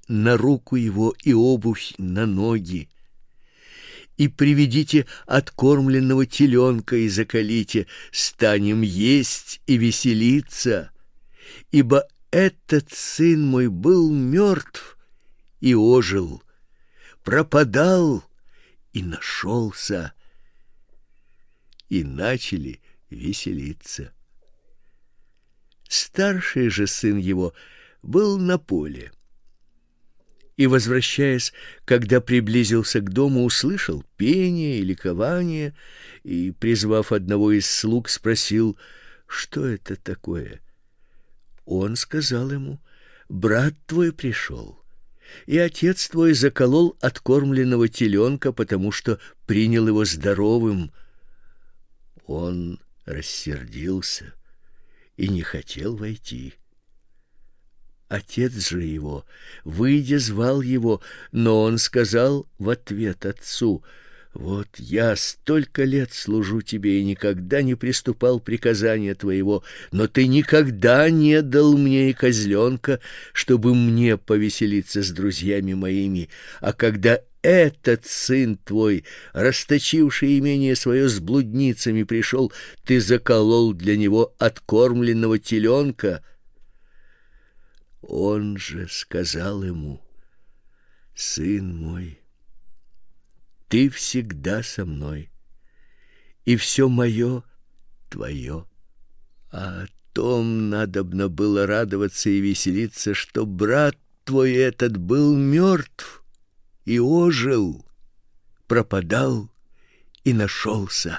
на руку его и обувь на ноги. И приведите откормленного теленка и заколите, станем есть и веселиться, ибо этот сын мой был мертв и ожил, пропадал и нашелся». И начали веселиться. Старший же сын его был на поле. И, возвращаясь, когда приблизился к дому, услышал пение и ликование, и, призвав одного из слуг, спросил, что это такое. Он сказал ему: «Брат твой пришел, и отец твой заколол откормленного теленка, потому что принял его здоровым». Он рассердился и не хотел войти. Отец же его, выйдя, звал его, но он сказал в ответ отцу: «Вот я столько лет служу тебе и никогда не приступал приказания твоего, но ты никогда не дал мне и козленка, чтобы мне повеселиться с друзьями моими, а когда этот сын твой, расточивший имение свое с блудницами, пришел, ты заколол для него откормленного теленка». Он же сказал ему: «Сын мой, ты всегда со мной, и все мое твое. А о том надобно было радоваться и веселиться, что брат твой этот был мертв и ожил, пропадал и нашелся».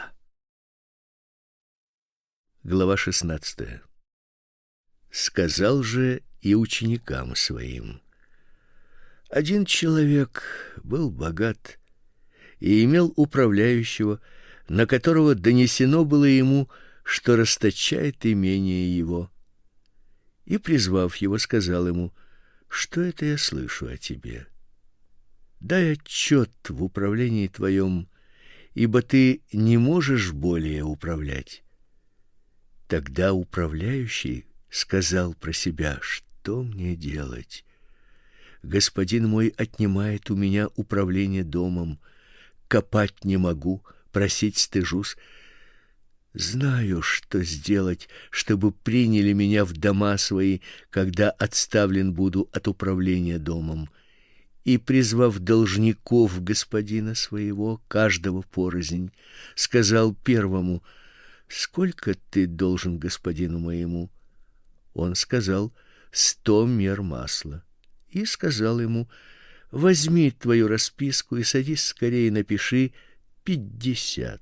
Глава 16. Сказал же и ученикам своим: один человек был богат и имел управляющего, на которого донесено было ему, что расточает имение его. И, призвав его, сказал ему: «Что это я слышу о тебе? Дай отчет в управлении твоем, ибо ты не можешь более управлять». Тогда управляющий сказал про себя: «Что мне делать? Господин мой отнимает у меня управление домом, копать не могу, просить стыжусь. Знаю, что сделать, чтобы приняли меня в дома свои, когда отставлен буду от управления домом». И, призвав должников господина своего, каждого порознь, сказал первому: «Сколько ты должен господину моему?» Он сказал: 100 мер масла. И сказал ему: «Возьми твою расписку и садись скорее, напиши 50.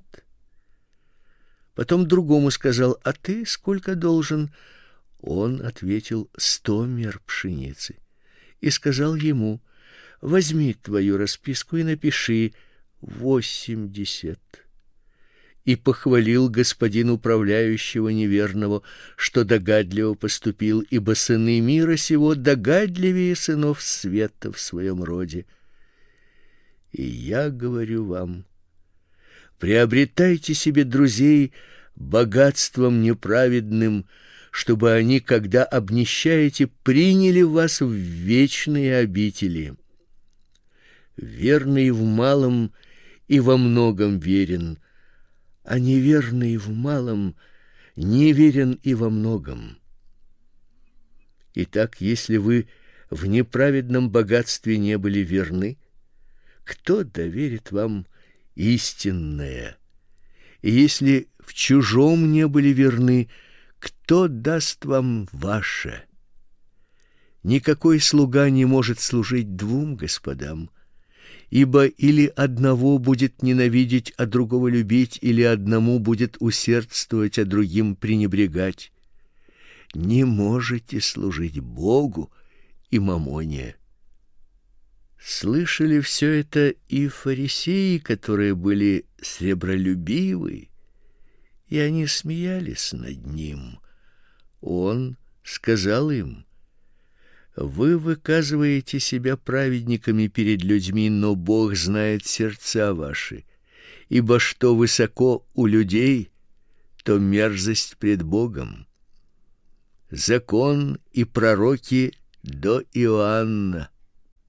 Потом другому сказал: «А ты сколько должен?» Он ответил: 100 мер пшеницы. И сказал ему: «Возьми твою расписку и напиши 80». И похвалил господин управляющего неверного, что догадливо поступил, ибо сыны мира сего догадливее сынов света в своем роде. И я говорю вам: приобретайте себе друзей богатством неправедным, чтобы они, когда обнищаете, приняли вас в вечные обители. Верный в малом и во многом верен, а неверный в малом неверен и во многом. Итак, если вы в неправедном богатстве не были верны, кто доверит вам истинное? И если в чужом не были верны, кто даст вам ваше? Никакой слуга не может служить двум господам, ибо или одного будет ненавидеть, а другого любить, или одному будет усердствовать, а другим пренебрегать. Не можете служить Богу и мамоне. Слышали все это и фарисеи, которые были сребролюбивы, и они смеялись над ним. Он сказал им: «Вы выказываете себя праведниками перед людьми, но Бог знает сердца ваши, ибо что высоко у людей, то мерзость пред Богом. Закон и пророки до Иоанна.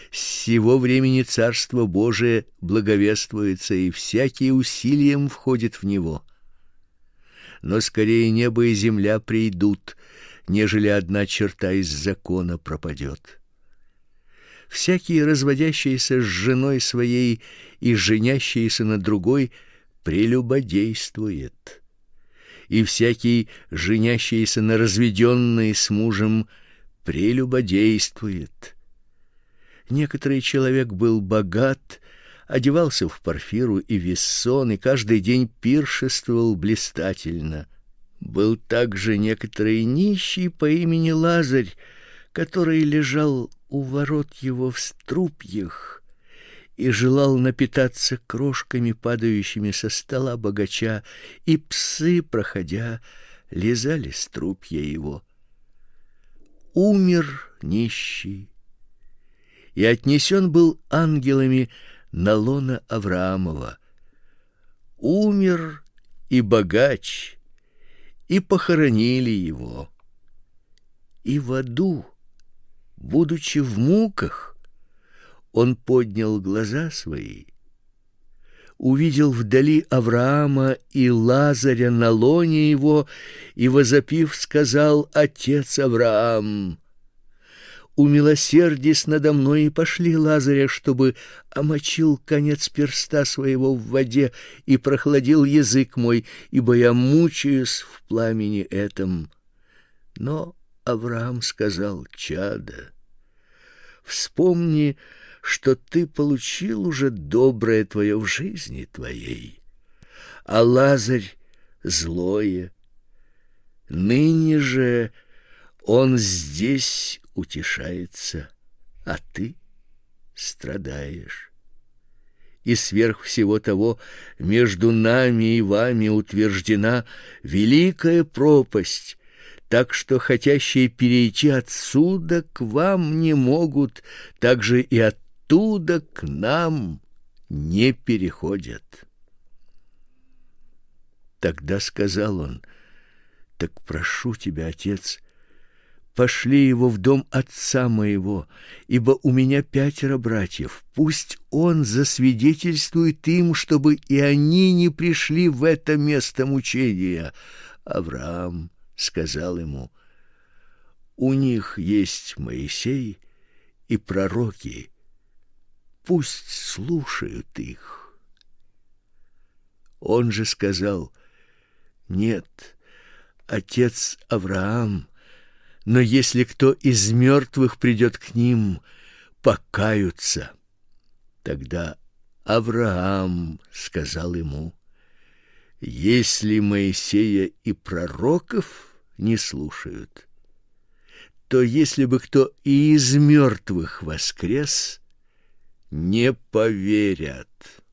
С сего времени Царство Божие благовествуется, и всякий усилием входит в него. Но скорее небо и земля придут, нежели одна черта из закона пропадет. Всякий, разводящийся с женой своей и женящийся на другой, прелюбодействует. И всякий, женящийся на разведенной с мужем, прелюбодействует. Некоторый человек был богат, одевался в парфиру и вессон, и каждый день пиршествовал блистательно. Был также некоторый нищий по имени Лазарь, который лежал у ворот его в струпьях и желал напитаться крошками, падающими со стола богача, и псы, проходя, лизали струпья его. Умер нищий, и отнесен был ангелами на лоно Авраамова. Умер и богач, и похоронили его. И в аду, будучи в муках, он поднял глаза свои, увидел вдали Авраама и Лазаря на лоне его, и, возопив, сказал: «Отец Авраам, умилосердись надо мной и пошли Лазаря, чтобы омочил конец перста своего в воде и прохладил язык мой, ибо я мучаюсь в пламени этом». Но Авраам сказал: «Чадо, вспомни, что ты получил уже доброе твое в жизни твоей, а Лазарь злое. Ныне же он здесь утешается, а ты страдаешь. И сверх всего того между нами и вами утверждена великая пропасть, так что хотящие перейти отсюда к вам не могут, так же и оттуда к нам не переходят». Тогда сказал он: «Так прошу тебя, отец, пошли его в дом отца моего, ибо у меня 5 братьев. Пусть он засвидетельствует им, чтобы и они не пришли в это место мучения». Авраам сказал ему: «У них есть Моисей и пророки, пусть слушают их». Он же сказал: «Нет, отец Авраам, но если кто из мертвых придет к ним, покаются». Тогда Авраам сказал ему: «Если Моисея и пророков не слушают, то если бы кто и из мертвых воскрес, не поверят».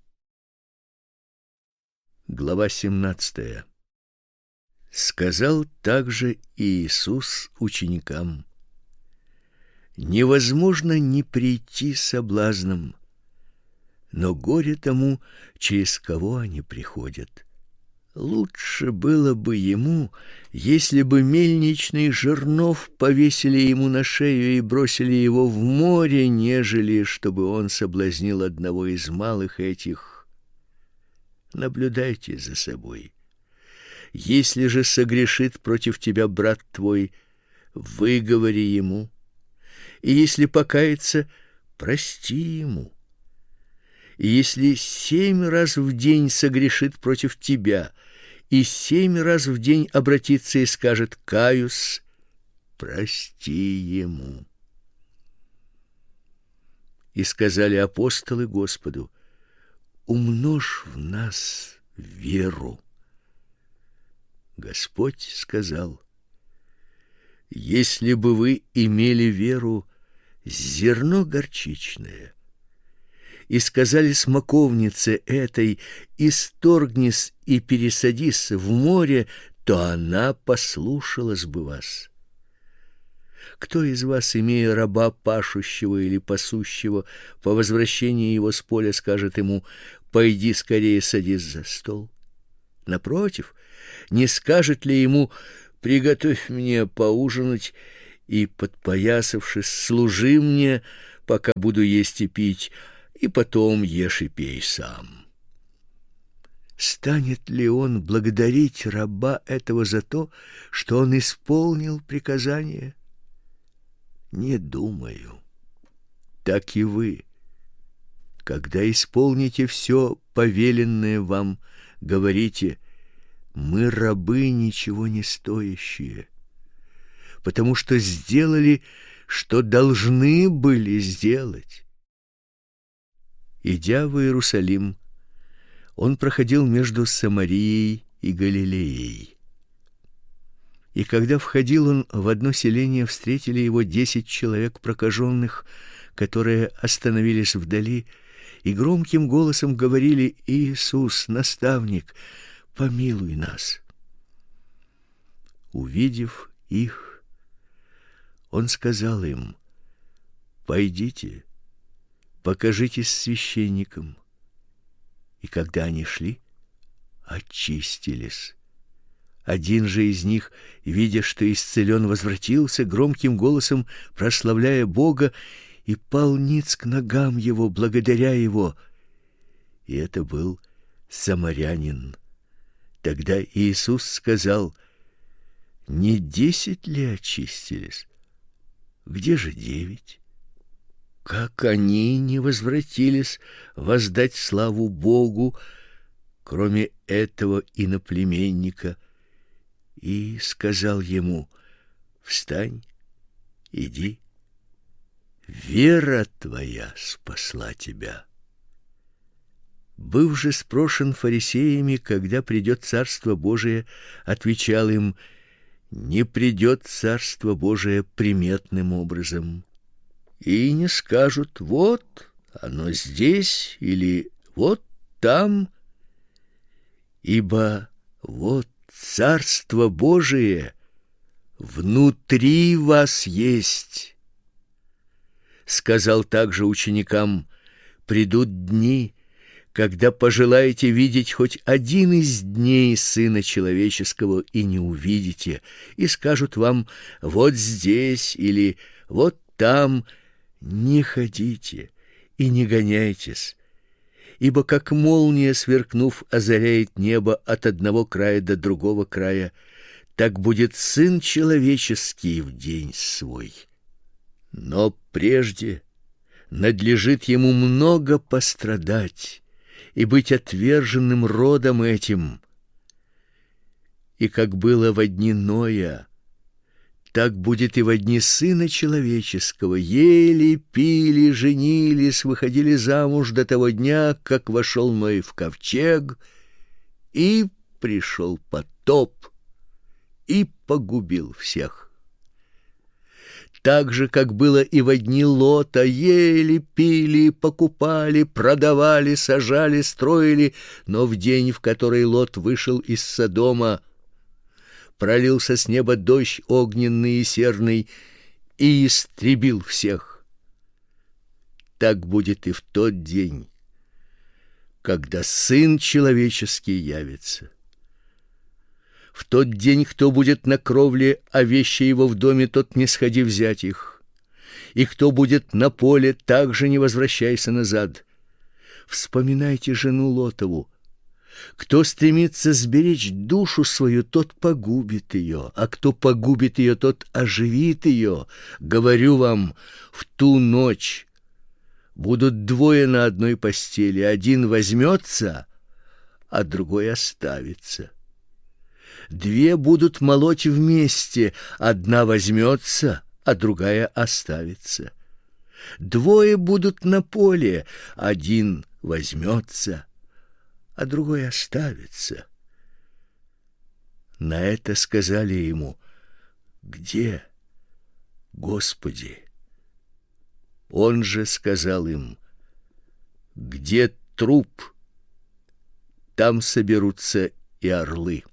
Глава 17. Сказал также Иисус ученикам: «Невозможно не прийти соблазном, но горе тому, через кого они приходят. Лучше было бы ему, если бы мельничный жернов повесили ему на шею и бросили его в море, нежели чтобы он соблазнил одного из малых этих. Наблюдайте за собой. Если же согрешит против тебя брат твой, выговори ему, и если покается, прости ему. И если 7 раз в день согрешит против тебя, и 7 раз в день обратится и скажет: каюсь, прости ему». И сказали апостолы Господу: «Умножь в нас веру». Господь сказал: «Если бы вы имели веру, зерно горчичное, и сказали смоковнице этой: исторгнись и пересадись в море, то она послушалась бы вас. Кто из вас, имея раба пашущего или пасущего, по возвращении его с поля скажет ему: пойди скорее садись за стол? Напротив, не скажет ли ему: приготовь мне поужинать, и, подпоясавшись, служи мне, пока буду есть и пить, и потом ешь и пей сам. Станет ли он благодарить раба этого за то, что он исполнил приказание? Не думаю. Так и вы, когда исполните все повеленное вам, говорите: мы рабы ничего не стоящие, потому что сделали, что должны были сделать. Идя в Иерусалим, он проходил между Самарией и Галилеей. И когда входил он в одно селение, встретили его 10 человек прокаженных, которые остановились вдали и громким голосом говорили: Иисус, наставник, помилуй нас. Увидев их, он сказал им: пойдите, покажитесь священникам. И когда они шли, очистились. Один же из них, видя, что исцелен, возвратился громким голосом, прославляя Бога, и пал ниц к ногам его, благодаря его. И это был самарянин. Тогда Иисус сказал: не 10 ли очистились? Где же 9? Как они не возвратились воздать славу Богу, кроме этого иноплеменника? И сказал ему: встань, иди, вера твоя спасла тебя. Быв же спрошен фарисеями, когда придет Царство Божие, отвечал им: не придет Царство Божие приметным образом. И не скажут: вот оно здесь или вот там, ибо вот Царство Божие внутри вас есть. Сказал также ученикам: придут дни, когда пожелаете видеть хоть один из дней Сына Человеческого и не увидите, и скажут вам: вот здесь или вот там. Не ходите и не гоняйтесь, ибо как молния, сверкнув, озаряет небо от одного края до другого края, так будет Сын Человеческий в день свой. Но прежде надлежит ему много пострадать и быть отверженным родом этим. И как было во дни Ноя, так будет и во дни Сына Человеческого. Ели, пили, женились, выходили замуж до того дня, как вошел Ной в ковчег, и пришел потоп и погубил всех. Так же, как было и во дни Лота: ели, пили, покупали, продавали, сажали, строили, но в день, в который Лот вышел из Содома, пролился с неба дождь огненный и серный и истребил всех. Так будет и в тот день, когда Сын Человеческий явится. В тот день, кто будет на кровле, а вещи его в доме, тот не сходи взять их. И кто будет на поле, также не возвращайся назад. Вспоминайте жену Лотову. Кто стремится сберечь душу свою, тот погубит ее, а кто погубит ее, тот оживит ее. Говорю вам, в ту ночь будут двое на одной постели: один возьмется, а другой оставится. Две будут молоть вместе: одна возьмется, а другая оставится. Двое будут на поле: один возьмется, а другой оставится. На это сказали ему: где, Господи? Он же сказал им: где труп, там соберутся и орлы.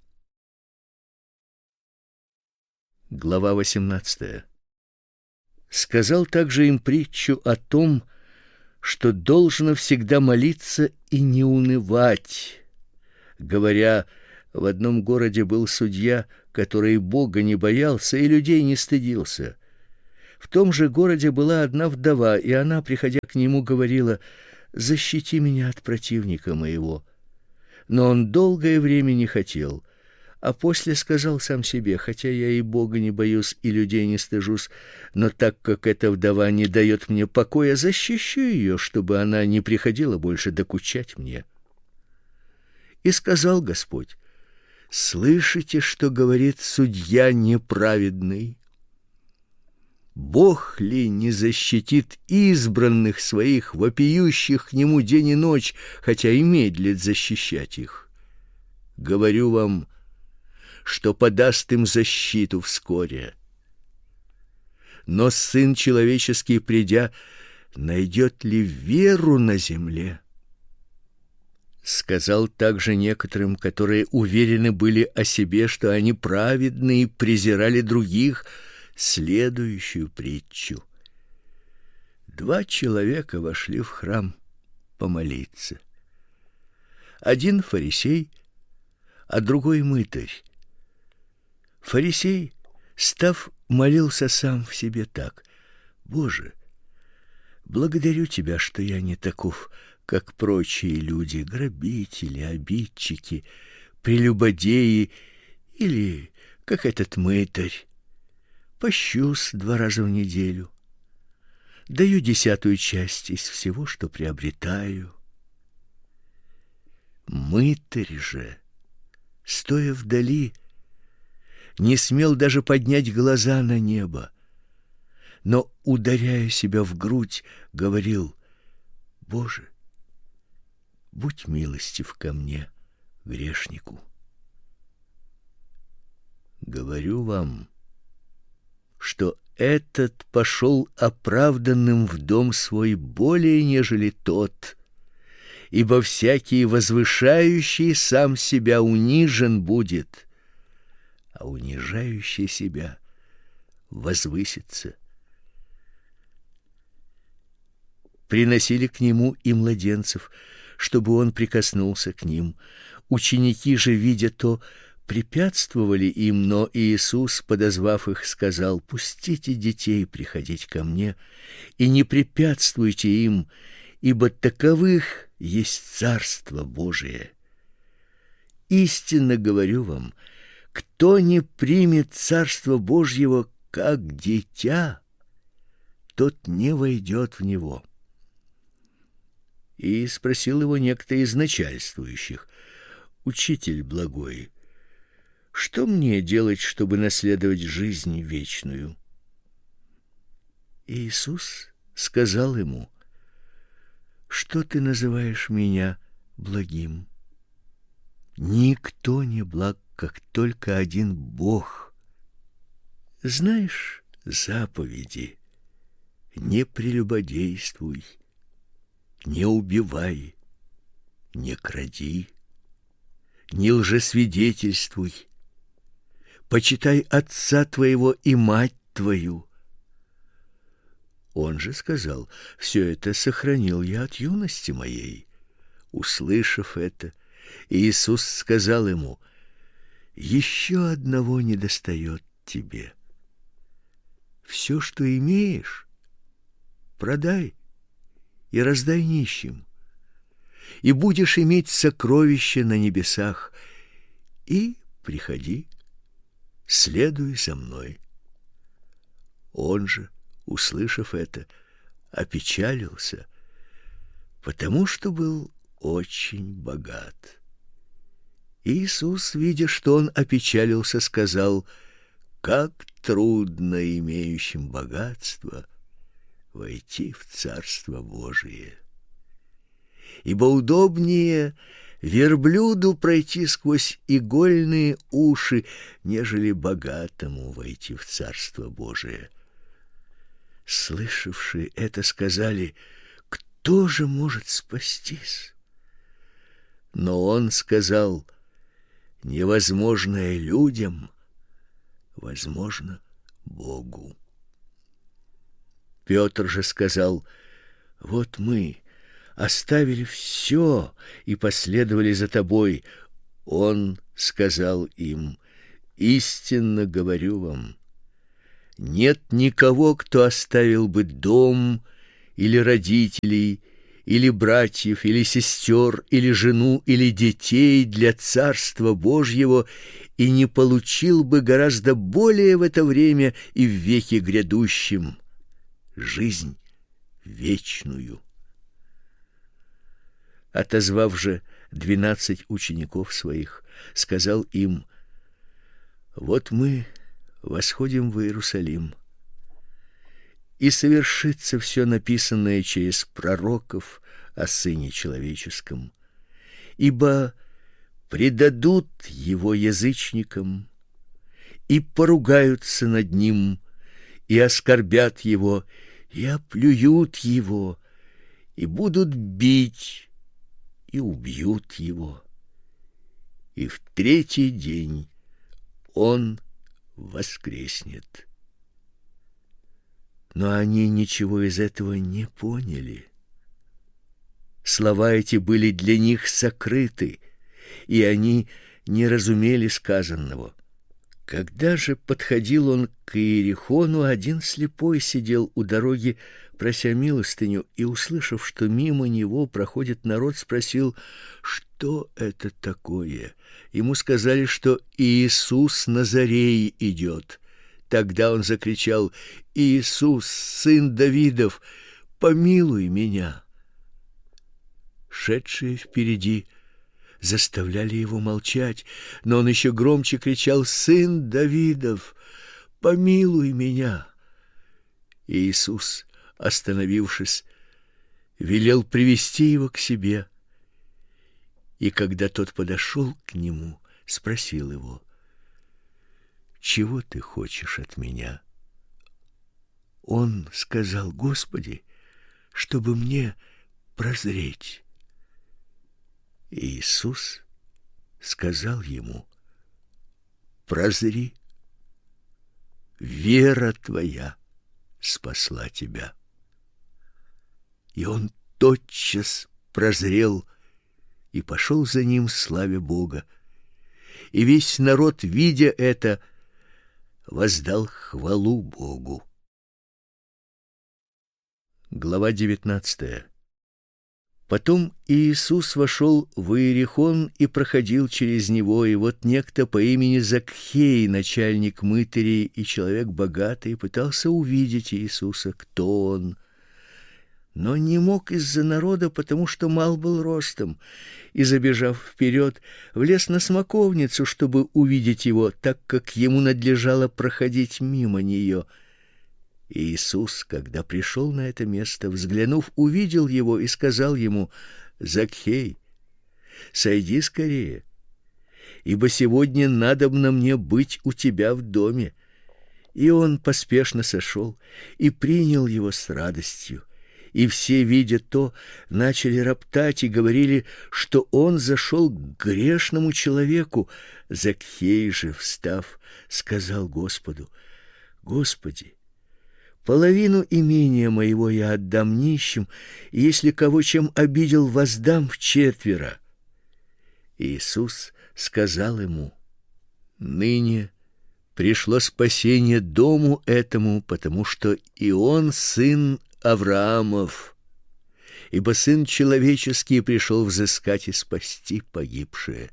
Глава 18. Сказал также им притчу о том, что должно всегда молиться и не унывать, говоря: в одном городе был судья, который Бога не боялся и людей не стыдился. В том же городе была одна вдова, и она, приходя к нему, говорила: «Защити меня от противника моего». Но он долгое время не хотел, а после сказал сам себе: «Хотя я и Бога не боюсь, и людей не стыжусь, но так как эта вдова не дает мне покоя, защищу ее, чтобы она не приходила больше докучать мне». И сказал Господь: «Слышите, что говорит судья неправедный? Бог ли не защитит избранных своих, вопиющих к нему день и ночь, хотя и медлит защищать их? Говорю вам, что подаст им защиту вскоре. Но Сын Человеческий, придя, найдет ли веру на земле?» Сказал также некоторым, которые уверены были о себе, что они праведны и презирали других, следующую притчу. 2 человека вошли в храм помолиться. Один фарисей, а другой мытарь. Фарисей, став, молился сам в себе так: «Боже, благодарю Тебя, что я не таков, как прочие люди, грабители, обидчики, прелюбодеи или как этот мытарь. Пощусь 2 раза в неделю, даю 10-ую часть из всего, что приобретаю». Мытарь же, стоя вдали, не смел даже поднять глаза на небо, но, ударяя себя в грудь, говорил: «Боже, будь милостив ко мне, грешнику». Говорю вам, что этот пошел оправданным в дом свой более, нежели тот, ибо всякий возвышающий сам себя унижен будет, а унижающий себя возвысится. Приносили к нему и младенцев, чтобы он прикоснулся к ним. Ученики же, видя то, препятствовали им, но Иисус, подозвав их, сказал: «Пустите детей приходить ко мне, и не препятствуйте им, ибо таковых есть Царство Божие. Истинно говорю вам, кто не примет Царство Божьего как дитя, тот не войдет в него». И спросил его некто из начальствующих: «Учитель благой, что мне делать, чтобы наследовать жизнь вечную?» Иисус сказал ему: «Что ты называешь меня благим? Никто не благ, как только один Бог. Знаешь заповеди: не прелюбодействуй, не убивай, не кради, не лжесвидетельствуй, почитай отца твоего и мать твою». Он же сказал: «Все это сохранил я от юности моей». Услышав это, Иисус сказал ему: «Еще одного недостает тебе. Все, что имеешь, продай и раздай нищим, и будешь иметь сокровища на небесах, и приходи, следуй за мной». Он же, услышав это, опечалился, потому что был очень богат. Иисус, видя, что он опечалился, сказал: «Как трудно имеющим богатство войти в Царство Божие! Ибо удобнее верблюду пройти сквозь игольные уши, нежели богатому войти в Царство Божие». Слышавшие это, сказали: «Кто же может спастись?» Но он сказал: «Невозможное людям возможно Богу». Петр же сказал: «Вот мы оставили все и последовали за тобой». Он сказал им: «Истинно говорю вам, Нет никого, кто оставил бы дом или родителей, или братьев, или сестер, или жену, или детей для Царства Божьего и не получил бы гораздо более в это время и в веке грядущем жизнь вечную. Отозвав же 12 учеников своих, сказал им: вот мы восходим в Иерусалим, и совершится все написанное через пророков о Сыне Человеческом, ибо предадут его язычникам и поругаются над ним, и оскорбят его, и оплюют его, и будут бить, и убьют его. И в третий день он воскреснет. Но они ничего из этого не поняли. Слова эти были для них сокрыты, и они не разумели сказанного. Когда же подходил он к Иерихону, один слепой сидел у дороги, прося милостыню, и, услышав, что мимо него проходит народ, спросил: что это такое? Ему сказали, что Иисус Назарей идет. Тогда он закричал: Иисус, сын Давидов, помилуй меня. Шедшие впереди заставляли его молчать, но он еще громче кричал: сын Давидов, помилуй меня. И Иисус, остановившись, велел привести его к себе. И когда тот подошел к нему, спросил его: чего ты хочешь от меня? Он сказал: Господи, чтобы мне прозреть. И Иисус сказал ему: прозри, вера твоя спасла тебя. И он тотчас прозрел и пошел за ним, славя Бога. И весь народ, видя это, воздал хвалу Богу. Глава 19. Потом Иисус вошел в Иерихон и проходил через него, и вот некто по имени Закхей, начальник мытарей и человек богатый, пытался увидеть Иисуса, кто он, но не мог из-за народа, потому что мал был ростом, и, забежав вперед, влез на смоковницу, чтобы увидеть его, так как ему надлежало проходить мимо нее. И Иисус, когда пришел на это место, взглянув, увидел его и сказал ему: Закхей, сойди скорее, ибо сегодня надобно мне быть у тебя в доме. И он поспешно сошел и принял его с радостью. И все, видя то, начали роптать и говорили, что он зашел к грешному человеку. Закхей же, встав, сказал Господу: Господи, половину имения моего я отдам нищим, и если кого чем обидел, воздам вчетверо. Иисус сказал ему: ныне пришло спасение дому этому, потому что и он сын Авраамов, ибо Сын Человеческий пришел взыскать и спасти погибшее.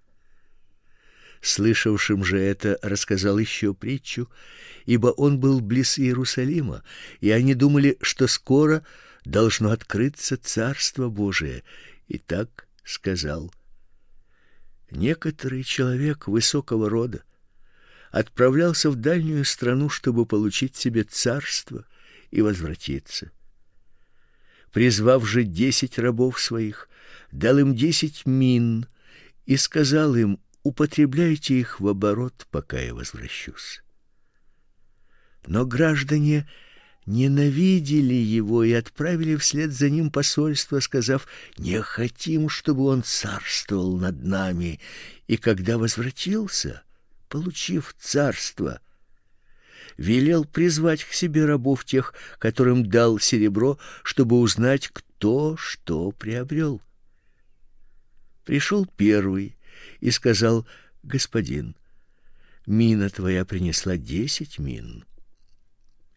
Слышавшим же это рассказал еще притчу, ибо он был близ Иерусалима, и они думали, что скоро должно открыться Царство Божие. И так сказал: некоторый человек высокого рода отправлялся в дальнюю страну, чтобы получить себе царство и возвратиться. Призвав же 10 рабов своих, дал им 10 мин и сказал им: употребляйте их в оборот, пока я возвращусь. Но граждане ненавидели его и отправили вслед за ним посольство, сказав: не хотим, чтобы он царствовал над нами. И когда возвратился, получив царство, велел призвать к себе рабов тех, которым дал серебро, чтобы узнать, кто что приобрел. Пришел первый и сказал: господин, мина твоя принесла 10 мин.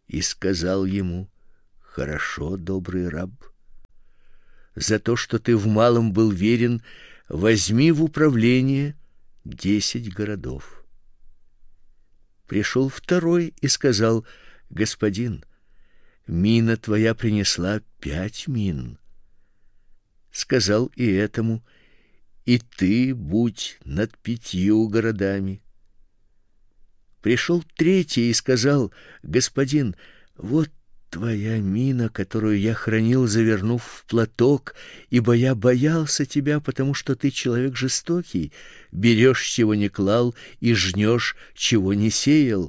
И сказал ему: хорошо, добрый раб, за то, что ты в малом был верен, возьми в управление 10 городов. Пришел второй и сказал: господин, мина твоя принесла 5 мин. Сказал и этому: и ты будь над 5 городами. Пришел третий и сказал: господин, вот твоя мина, которую я хранил, завернув в платок, ибо я боялся тебя, потому что ты человек жестокий, берешь, чего не клал, и жнешь, чего не сеял.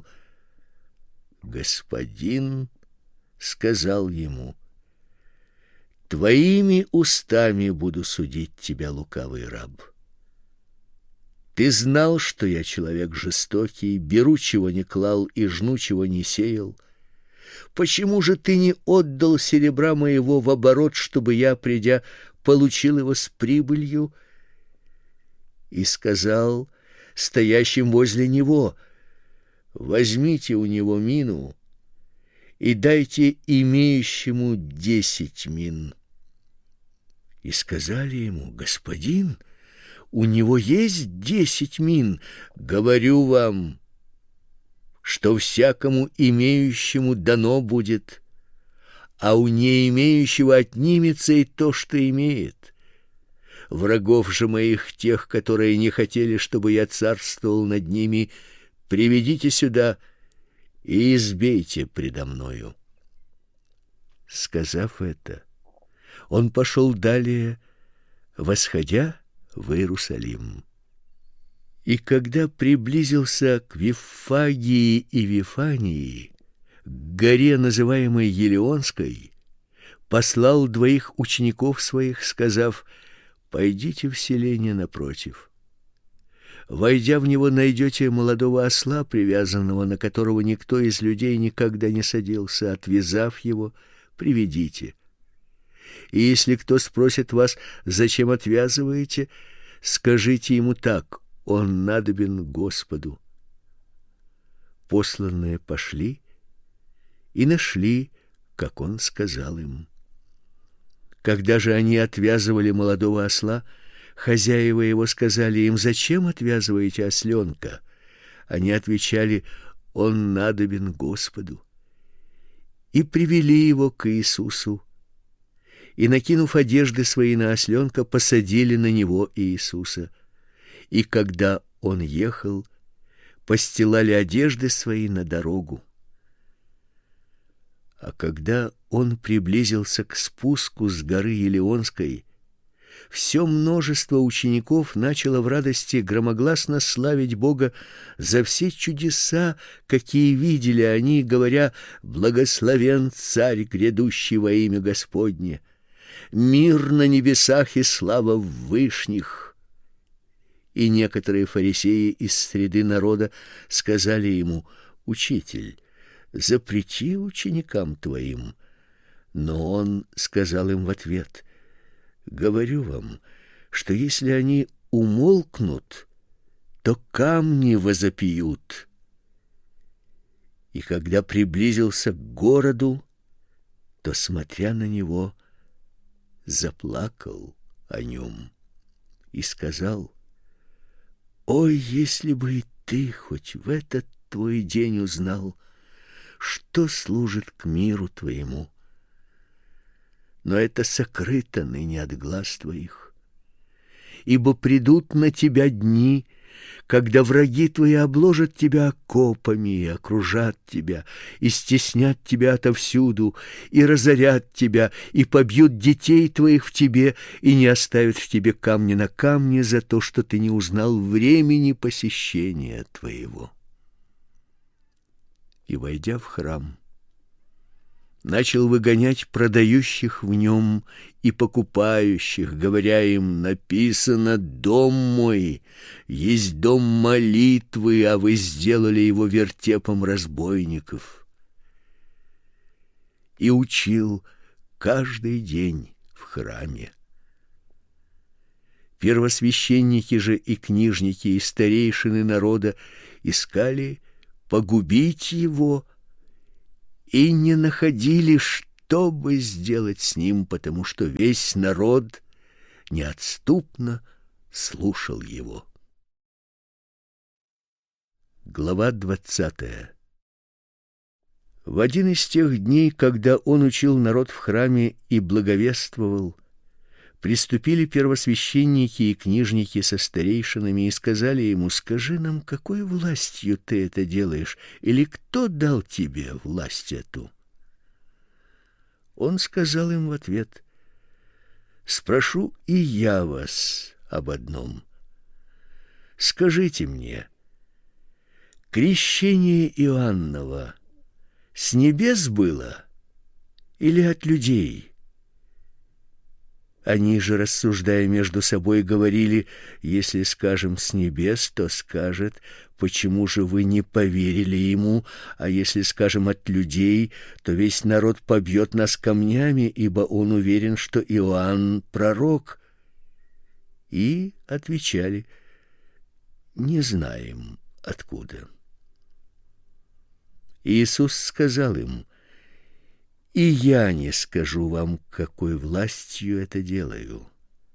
Господин сказал ему: твоими устами буду судить тебя, лукавый раб. Ты знал, что я человек жестокий, беру, чего не клал, и жну, чего не сеял. Почему же ты не отдал серебра моего в оборот, чтобы я, придя, получил его с прибылью? И сказал стоящим возле него: возьмите у него мину и дайте имеющему 10 мин. И сказали ему: господин, у него есть 10 мин. Говорю вам, что всякому имеющему дано будет, а у не имеющего отнимется и то, что имеет. Врагов же моих, тех, которые не хотели, чтобы я царствовал над ними, приведите сюда и избейте предо мною. Сказав это, он пошел далее, восходя в Иерусалим. И когда приблизился к Виффагии и Вифании, к горе, называемой Елеонской, послал 2 учеников своих, сказав: пойдите в селение напротив. Войдя в него, найдете молодого осла, привязанного, на которого никто из людей никогда не садился. Отвязав его, приведите. И если кто спросит вас: зачем отвязываете, скажите ему так: он надобен Господу. Посланные пошли и нашли, как он сказал им. Когда же они отвязывали молодого осла, хозяева его сказали им: зачем отвязываете осленка? Они отвечали: он надобен Господу. И привели его к Иисусу, и, накинув одежды свои на осленка, посадили на него Иисуса. И когда он ехал, постилали одежды свои на дорогу. А когда он приблизился к спуску с горы Елеонской, все множество учеников начало в радости громогласно славить Бога за все чудеса, какие видели они, говоря: благословен Царь, грядущий во имя Господне, мир на небесах и слава в вышних. И некоторые фарисеи из среды народа сказали ему: учитель, запрети ученикам твоим. Но он сказал им в ответ: говорю вам, что если они умолкнут, то камни возопьют. И когда приблизился к городу, то, смотря на него, заплакал о нем и сказал: ой, если бы и ты хоть в этот твой день узнал, что служит к миру твоему. Но это сокрыто ныне от глаз твоих. Ибо придут на тебя дни, когда враги твои обложат тебя окопами и окружат тебя, и стеснят тебя отовсюду, и разорят тебя, и побьют детей твоих в тебе, и не оставят в тебе камня на камне за то, что ты не узнал времени посещения твоего. И, войдя в храм, начал выгонять продающих в нем и покупающих, говоря им: написано: дом мой есть дом молитвы, а вы сделали его вертепом разбойников. И учил каждый день в храме. Первосвященники же и книжники и старейшины народа искали погубить его и не находили, что бы сделать с ним, потому что весь народ неотступно слушал его. Глава 20. В один из тех дней, когда он учил народ в храме и благовествовал, приступили первосвященники и книжники со старейшинами и сказали ему: «Скажи нам, какой властью ты это делаешь, или кто дал тебе власть эту?» Он сказал им в ответ: «Спрошу и я вас об одном. Скажите мне, крещение Иоанново с небес было или от людей?» Они же, рассуждая между собой, говорили: «Если скажем с небес, то скажет: почему же вы не поверили ему? А если скажем от людей, то весь народ побьет нас камнями, ибо он уверен, что Иоанн пророк». И отвечали: «Не знаем откуда». Иисус сказал им: «И я не скажу вам, какой властью это делаю».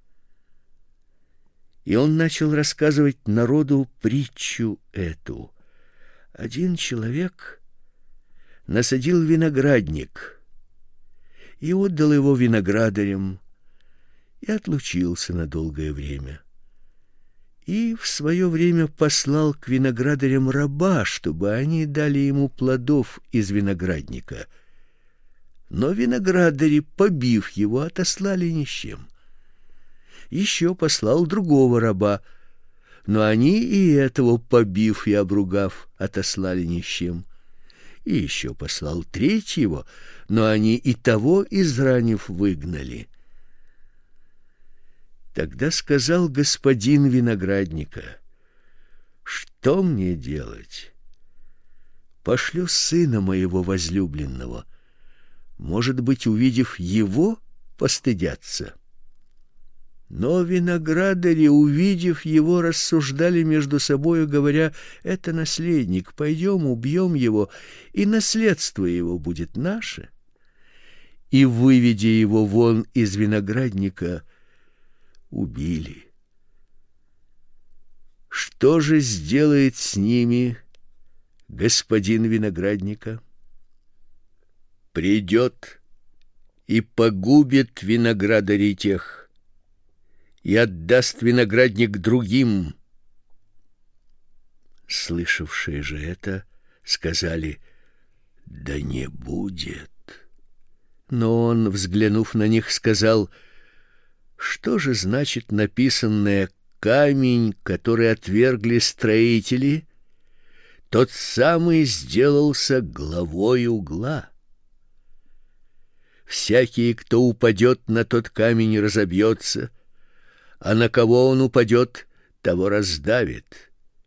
И он начал рассказывать народу притчу эту. Один человек насадил виноградник и отдал его виноградарям, и отлучился на долгое время. И в свое время послал к виноградарям раба, чтобы они дали ему плодов из виноградника. Но виноградари, побив его, отослали ни с чем. Еще послал другого раба, но они и этого, побив и обругав, отослали ни с чем. И еще послал третьего, но они и того, изранив, выгнали. Тогда сказал господин виноградника: «Что мне делать? Пошлю сына моего возлюбленного. Может быть, увидев его, постыдятся». Но виноградари, увидев его, рассуждали между собою, говоря: «Это наследник, пойдем, убьем его, и наследство его будет наше». И, выведя его вон из виноградника, убили. Что же сделает с ними господин виноградника? Придет и погубит виноградарей тех, и отдаст виноградник другим. Слышавшие же это, сказали: «Да не будет». Но он, взглянув на них, сказал: «Что же значит написанное: камень, который отвергли строители, тот самый сделался главой угла? Всякий, кто упадет на тот камень, разобьется, а на кого он упадет, того раздавит».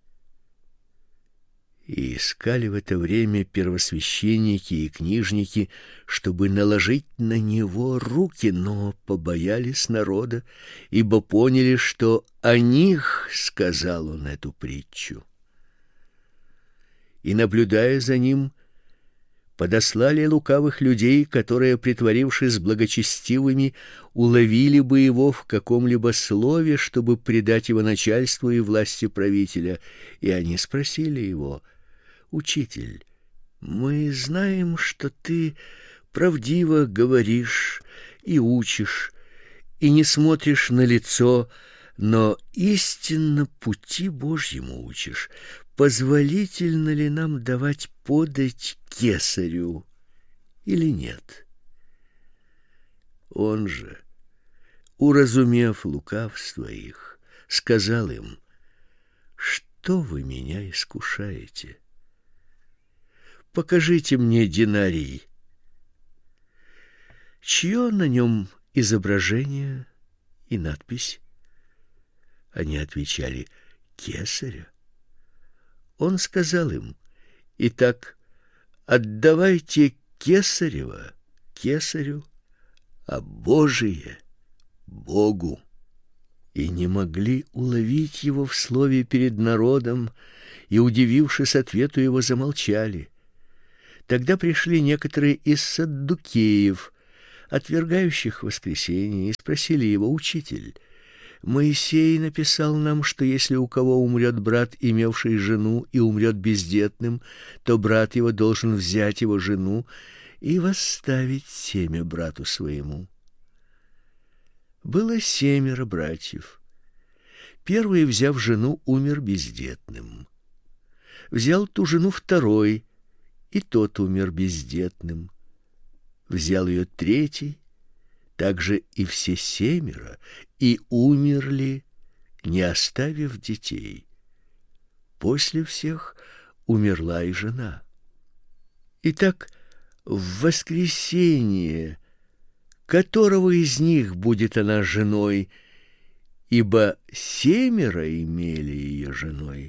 И искали в это время первосвященники и книжники, чтобы наложить на него руки, но побоялись народа, ибо поняли, что о них сказал он эту притчу. И, наблюдая за ним, подослали лукавых людей, которые, притворившись благочестивыми, уловили бы его в каком-либо слове, чтобы предать его начальству и власти правителя. И они спросили его: «Учитель, мы знаем, что ты правдиво говоришь и учишь, и не смотришь на лицо, но истинно пути Божьему учишь. Позволительно ли нам давать подать кесарю или нет?» Он же, уразумев лукавство их, сказал им: «Что вы меня искушаете? Покажите мне динарий. Чье на нем изображение и надпись?» Они отвечали: «Кесаря». Он сказал им: «Итак, отдавайте кесарево кесарю, а Божие Богу». И не могли уловить его в слове перед народом, и, удивившись ответу его, замолчали. Тогда пришли некоторые из саддукеев, отвергающих воскресение, и спросили его: «Учитель, Моисей написал нам, что если у кого умрет брат, имевший жену, и умрет бездетным, то брат его должен взять его жену и восставить семя брату своему». Было 7 братьев. Первый, взяв жену, умер бездетным. Взял ту жену второй, и тот умер бездетным. Взял ее третий, также и все 7, и умерли, не оставив детей. После всех умерла и жена. Итак, в воскресение которого из них будет она женой, ибо 7 имели ее женой?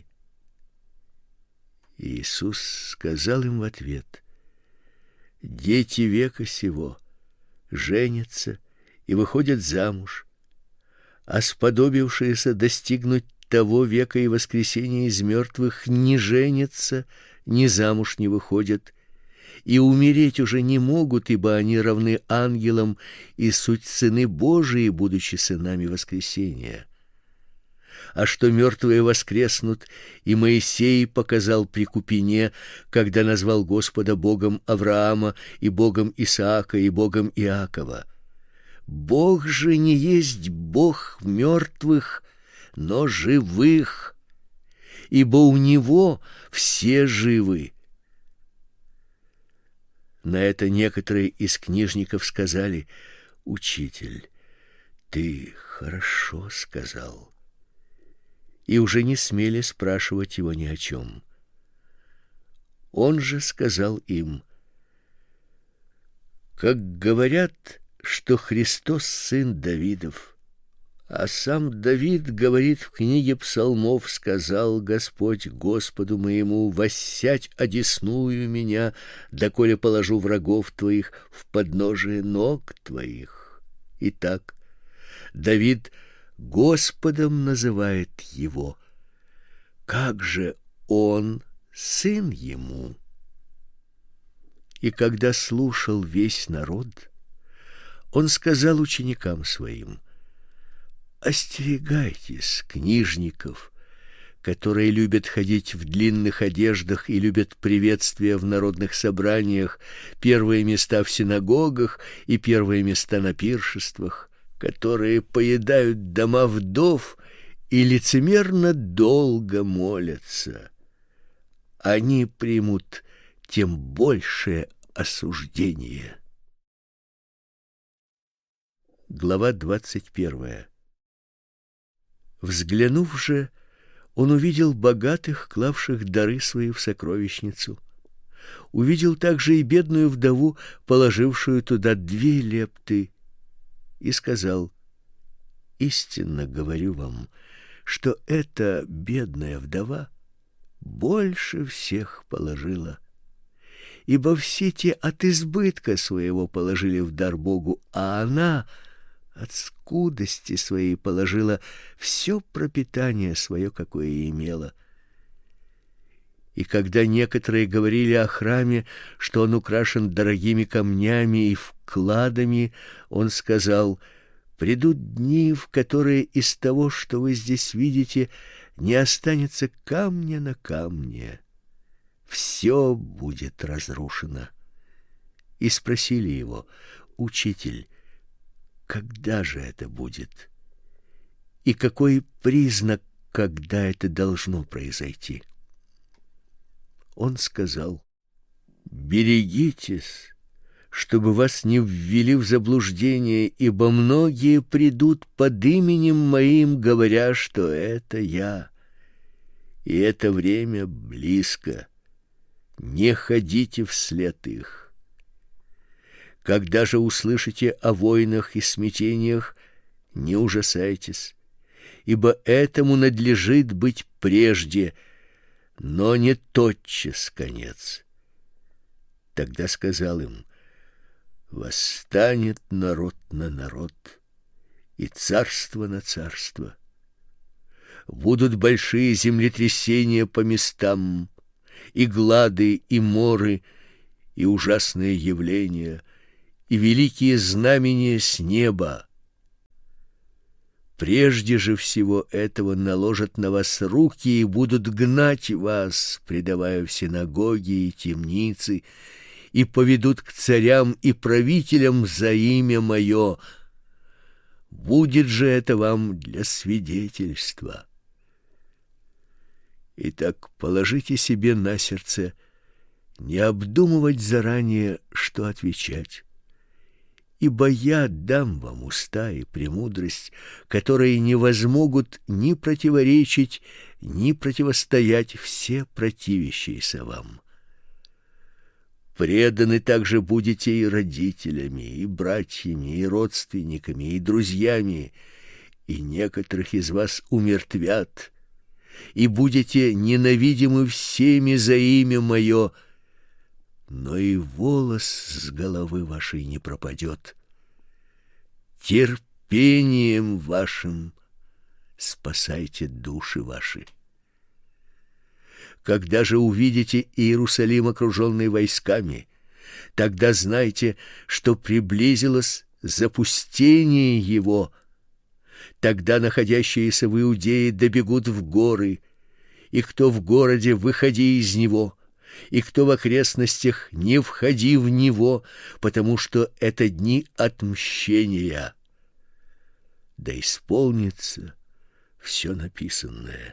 Иисус сказал им в ответ: «Дети века сего женятся и выходят замуж, а сподобившиеся достигнуть того века и воскресения из мертвых не женятся, ни замуж не выходят, и умереть уже не могут, ибо они равны ангелам и суть сыны Божии, будучи сынами воскресения. А что мертвые воскреснут, и Моисей показал при Купине, когда назвал Господа Богом Авраама и Богом Исаака и Богом Иакова. Бог же не есть Бог мертвых, но живых, ибо у Него все живы». На это некоторые из книжников сказали: «Учитель, ты хорошо сказал», и уже не смели спрашивать его ни о чем. Он же сказал им: «Как говорят, что Христос сын Давидов, а сам Давид говорит в книге Псалмов: сказал Господь Господу моему: воссядь одесную меня, доколе положу врагов твоих в подножие ног твоих». Итак, Давид Господом называет его. Как же он сын ему? И когда слушал весь народ, он сказал ученикам своим: «Остерегайтесь книжников, которые любят ходить в длинных одеждах и любят приветствия в народных собраниях, первые места в синагогах и первые места на пиршествах, которые поедают дома вдов и лицемерно долго молятся. Они примут тем большее осуждение». Глава 21. Взглянув же, он увидел богатых, клавших дары свои в сокровищницу. Увидел также и бедную вдову, положившую туда 2 лепты, и сказал: «Истинно говорю вам, что эта бедная вдова больше всех положила, ибо все те от избытка своего положили в дар Богу, а она от скудости своей положила все пропитание свое, какое имела». И когда некоторые говорили о храме, что он украшен дорогими камнями и вкладами, он сказал: «Придут дни, в которые из того, что вы здесь видите, не останется камня на камне. Все будет разрушено». И спросили его: «Учитель, когда же это будет? И какой признак, когда это должно произойти?» Он сказал: «Берегитесь, чтобы вас не ввели в заблуждение, ибо многие придут под именем моим, говоря, что это я, и это время близко. Не ходите вслед их. Когда же услышите о войнах и смятениях, не ужасайтесь, ибо этому надлежит быть прежде, но не тотчас конец». Тогда сказал им: «Восстанет народ на народ, и царство на царство. Будут большие землетрясения по местам, и глады, и моры, и ужасные явления, и великие знамения с неба. Прежде же всего этого наложат на вас руки и будут гнать вас, предавая в синагоги и темницы, и поведут к царям и правителям за имя мое. Будет же это вам для свидетельства. Итак, положите себе на сердце не обдумывать заранее, что отвечать. Ибо я дам вам уста и премудрость, которые не возмогут ни противоречить, ни противостоять все противящиеся вам. Преданы также будете и родителями, и братьями, и родственниками, и друзьями, и некоторых из вас умертвят, и будете ненавидимы всеми за имя мое, но и волос с головы вашей не пропадет. Терпением вашим спасайте души ваши. Когда же увидите Иерусалим, окруженный войсками, тогда знайте, что приблизилось запустение его. Тогда находящиеся в Иудее добегут в горы, и кто в городе, выходи из него, и кто в окрестностях, не входи в него, потому что это дни отмщения. Да исполнится все написанное.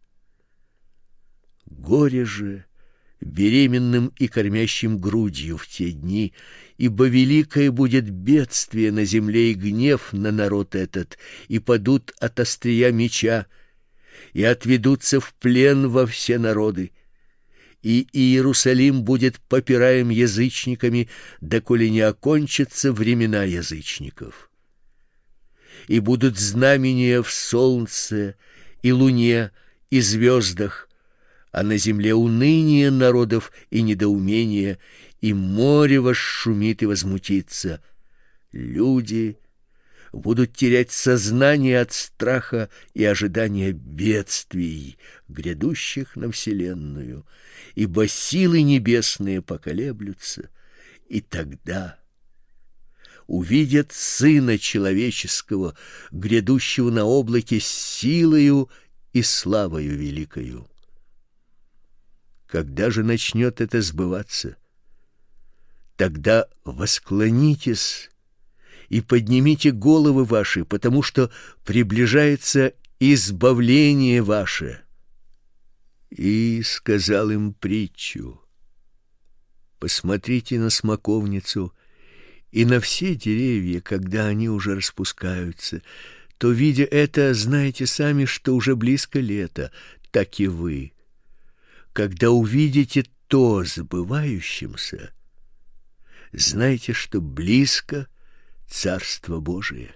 Горе же беременным и кормящим грудью в те дни, ибо великое будет бедствие на земле и гнев на народ этот, и падут от острия меча, и отведутся в плен во все народы. И Иерусалим будет попираем язычниками, доколе не окончатся времена язычников. И будут знамения в солнце и луне и звездах, а на земле уныние народов и недоумение, и море восшумит и возмутится. Люди будут терять сознание от страха и ожидания бедствий, грядущих на вселенную, ибо силы небесные поколеблются, и тогда увидят Сына Человеческого, грядущего на облаке с силою и славою великою. Когда же начнет это сбываться, тогда восклонитесь и поднимите головы ваши, потому что приближается избавление ваше. И сказал им притчу: посмотрите на смоковницу и на все деревья, когда они уже распускаются, то, видя это, знаете сами, что уже близко лето, так и вы. Когда увидите то сбывающимся, знайте, что близко Царство Божие.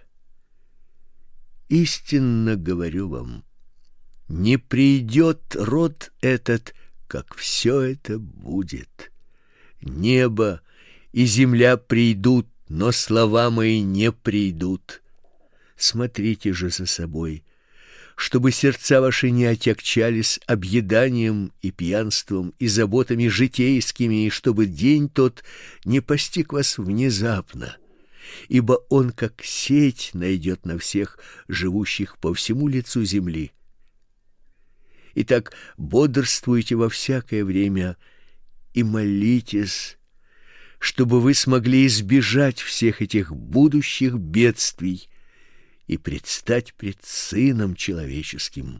Истинно говорю вам, не придет род этот, как все это будет. Небо и земля придут, но слова мои не придут. Смотрите же за собой, чтобы сердца ваши не отягчались объеданием и пьянством и заботами житейскими, и чтобы день тот не постиг вас внезапно, ибо он, как сеть, найдет на всех живущих по всему лицу земли. Итак, бодрствуйте во всякое время и молитесь, чтобы вы смогли избежать всех этих будущих бедствий и предстать пред Сыном Человеческим.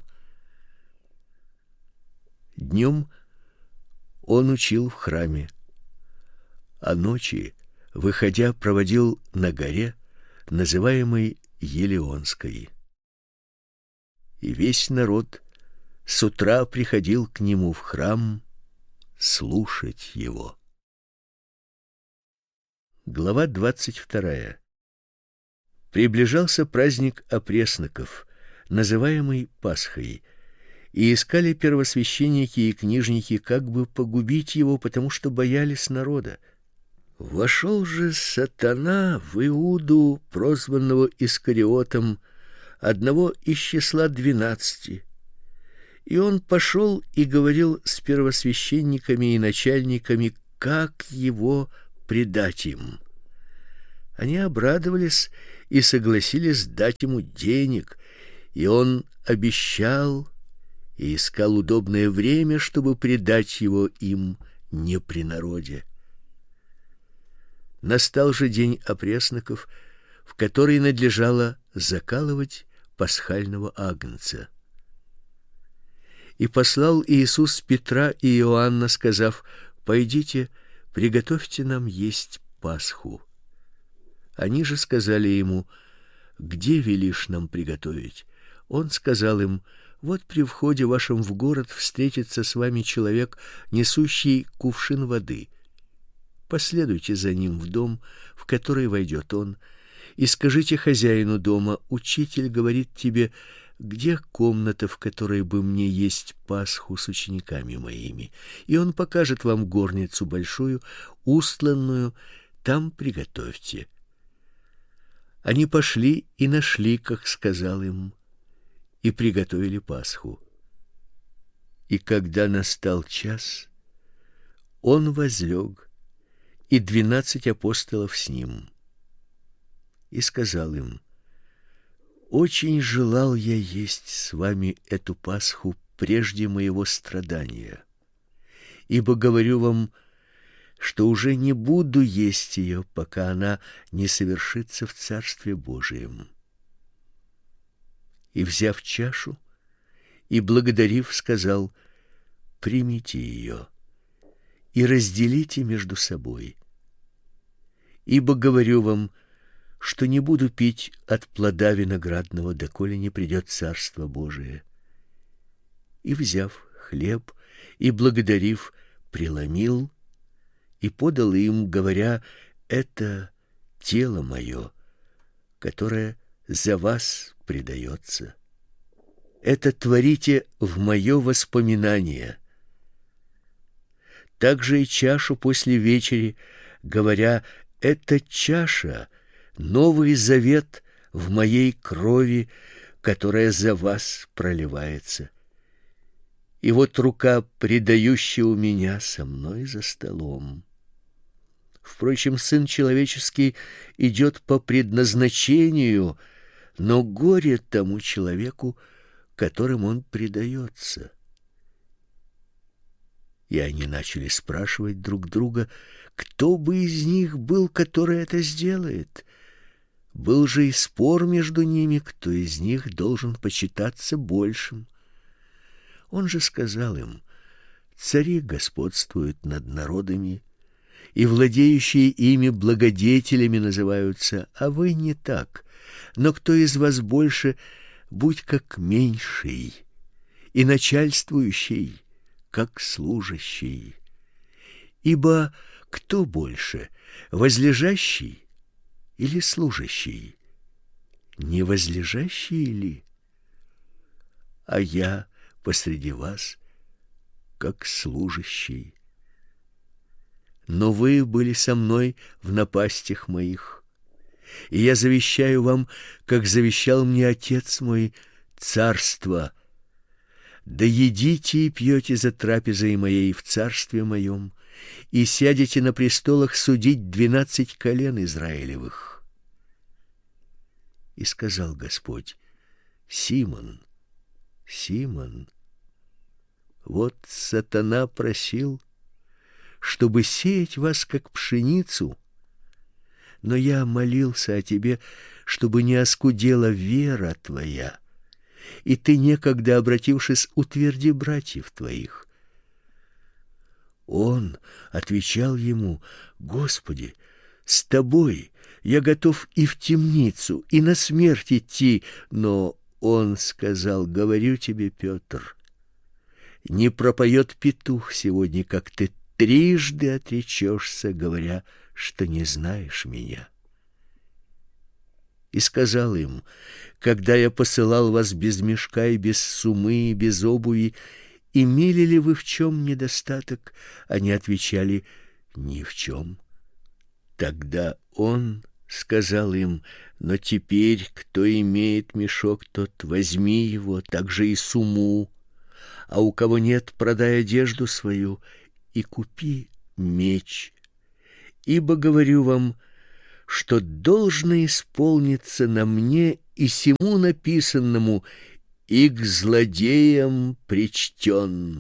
Днем он учил в храме, а ночи, выходя, проводил на горе, называемой Елеонской. И весь народ с утра приходил к нему в храм слушать его. Глава 22. Приближался праздник опресноков, называемый Пасхой, и искали первосвященники и книжники, как бы погубить его, потому что боялись народа. Вошел же сатана в Иуду, прозванного Искариотом, одного из числа 12. И он пошел и говорил с первосвященниками и начальниками, как его предать им. Они обрадовались и согласились дать ему денег, и он обещал и искал удобное время, чтобы предать его им не при народе. Настал же день опресноков, в который надлежало закалывать пасхального агнца. И послал Иисус Петра и Иоанна, сказав: «Пойдите, приготовьте нам есть Пасху». Они же сказали ему: «Где велишь нам приготовить?» Он сказал им: «Вот при входе вашем в город встретится с вами человек, несущий кувшин воды. Последуйте за ним в дом, в который войдет он, и скажите хозяину дома: учитель говорит тебе: где комната, в которой бы мне есть Пасху с учениками моими? И он покажет вам горницу большую, устланную, там приготовьте». Они пошли и нашли, как сказал им, и приготовили Пасху. И когда настал час, он возлег, и 12 апостолов с ним. И сказал им: «Очень желал я есть с вами эту Пасху прежде моего страдания, ибо говорю вам, что уже не буду есть ее, пока она не совершится в Царстве Божием». И, взяв чашу и благодарив, сказал: «Примите ее и разделите между собой. Ибо говорю вам, что не буду пить от плода виноградного, доколе не придет Царство Божие». И, взяв хлеб и благодарив, преломил и подал им, говоря: «Это тело мое, которое за вас предается. Это творите в мое воспоминание». Также и чашу после вечери, говоря: «Это чаша, новый завет в моей крови, которая за вас проливается. И вот рука, предающая у меня, со мной за столом. Впрочем, Сын Человеческий идет по предназначению, но горе тому человеку, которым он предается». И они начали спрашивать друг друга, кто бы из них был, который это сделает. Был же и спор между ними, кто из них должен почитаться большим. Он же сказал им: «Цари господствуют над народами, и владеющие ими благодетелями называются, а вы не так. Но кто из вас больше, будь как меньший, и начальствующий, как служащий. Ибо кто больше, возлежащий или служащий? Не возлежащий ли? А я посреди вас, как служащий. Но вы были со мной в напастях моих, и я завещаю вам, как завещал мне Отец мой, царство. Да едите и пьете за трапезой моей в царстве моем, и сядете на престолах судить 12 колен Израилевых». И сказал Господь: «Симон, Симон, вот сатана просил, чтобы сеять вас, как пшеницу, но я молился о тебе, чтобы не оскудела вера твоя, и ты, некогда обратившись, утверди братьев твоих». Он отвечал ему: «Господи, с тобой я готов и в темницу, и на смерть идти». Но он сказал: «Говорю тебе, Петр, не пропоет петух сегодня, как ты трижды отречешься, говоря, что не знаешь меня». И сказал им: «Когда я посылал вас без мешка и без сумы и без обуви, имели ли вы в чем недостаток?» Они отвечали: «Ни в чем». Тогда он сказал им: «Но теперь, кто имеет мешок, тот возьми его, также и суму, а у кого нет, продай одежду свою и купи меч. Ибо говорю вам, что должно исполниться на мне и сему написанному: и к злодеям причтен.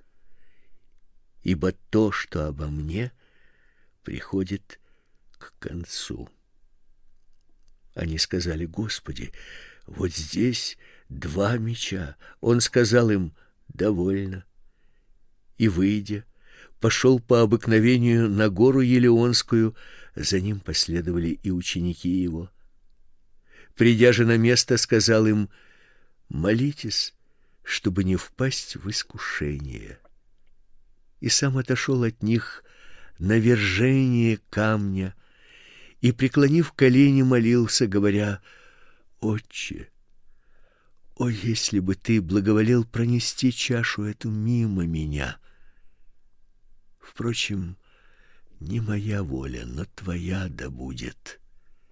Ибо то, что обо мне, приходит к концу. Они сказали: Господи, вот здесь 2 меча. Он сказал им: довольно. И, выйдя, пошел по обыкновению на гору Елеонскую, за ним последовали и ученики его. Придя же на место, сказал им: молитесь, чтобы не впасть в искушение. И сам отошел от них на вержение камня и, преклонив колени, молился, говоря: Отче, о, если бы ты благоволел пронести чашу эту мимо меня! Впрочем, не моя воля, но твоя да будет.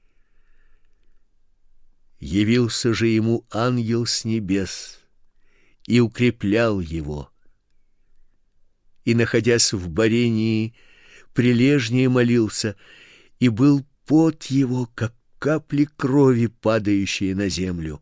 Явился же ему ангел с небес и укреплял его. И, находясь в борении, прилежнее молился, и был пот его, как капли крови, падающие на землю.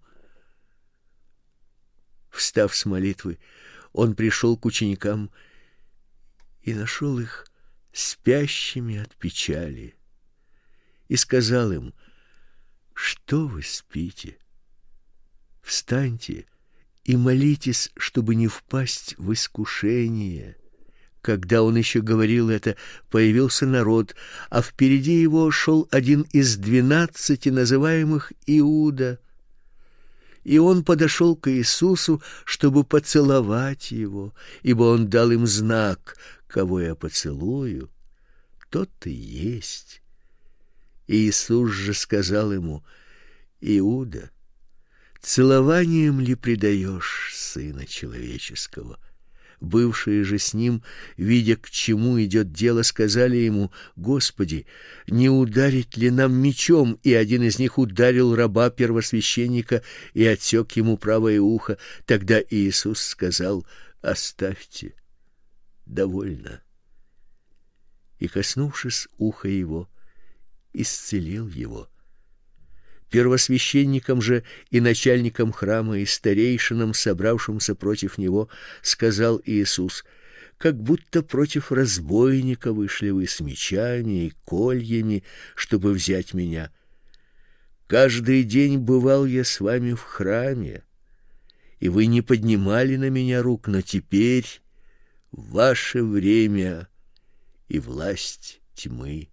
Встав с молитвы, он пришел к ученикам и нашел их спящими от печали, и сказал им: что вы спите? Встаньте и молитесь, чтобы не впасть в искушение. Когда он еще говорил это, появился народ, а впереди его шел один из 12, называемых Иуда. И он подошел к Иисусу, чтобы поцеловать его, ибо он дал им знак: кого я поцелую, тот и есть. Иисус же сказал ему: Иуда, целованием ли предаешь Сына Человеческого? Бывшие же с ним, видя, к чему идет дело, сказали ему: Господи, не ударить ли нам мечом? И один из них ударил раба первосвященника и отсек ему правое ухо. Тогда Иисус сказал: оставьте, довольно. И, коснувшись уха его, исцелил его. Первосвященникам же и начальникам храма и старейшинам, собравшимся против него, сказал Иисус: как будто против разбойника вышли вы с мечами и кольями, чтобы взять меня. Каждый день бывал я с вами в храме, и вы не поднимали на меня рук, но теперь ваше время и власть тьмы.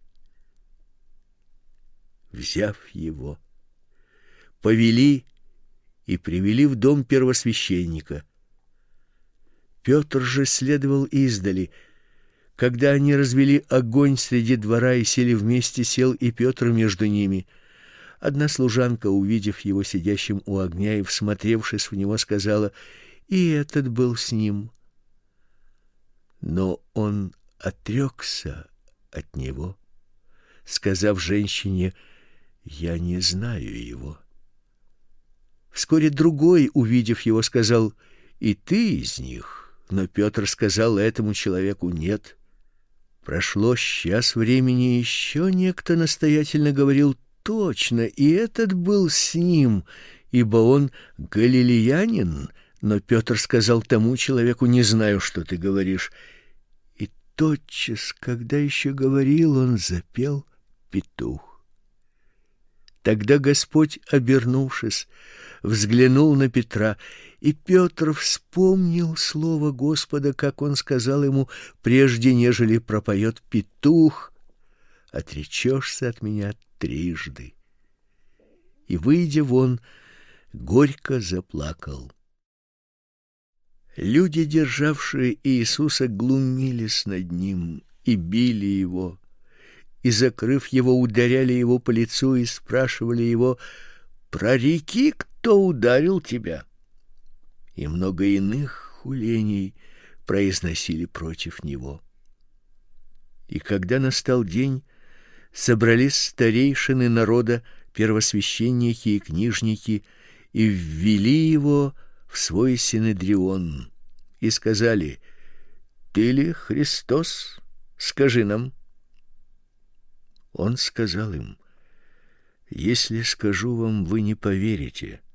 Взяв его, повели и привели в дом первосвященника. Петр же следовал издали. Когда они развели огонь среди двора и сели вместе, сел и Петр между ними. Одна служанка, увидев его сидящим у огня и всмотревшись в него, сказала: и этот был с ним. Но он отрекся от него, сказав женщине: я не знаю его. Вскоре другой, увидев его, сказал: и ты из них. Но Петр сказал этому человеку: нет. Прошло час времени, еще некто настоятельно говорил: точно, и этот был с ним, ибо он галилеянин. Но Петр сказал тому человеку: не знаю, что ты говоришь. И тотчас, когда еще говорил он, запел петух. Тогда Господь, обернувшись, взглянул на Петра, и Петр вспомнил слово Господа, как он сказал ему: прежде нежели пропоет петух, отречешься от меня 3. И, выйдя вон, горько заплакал. Люди, державшие Иисуса, глумились над ним и били его, и, закрыв его, ударяли его по лицу и спрашивали его: прореки, кто ударил тебя? И много иных хулений произносили против него. И когда настал день, собрались старейшины народа, первосвященники и книжники, и ввели его в свой синедрион, и сказали: ты ли Христос, Скажи нам. Он сказал им: если скажу вам, вы не поверите.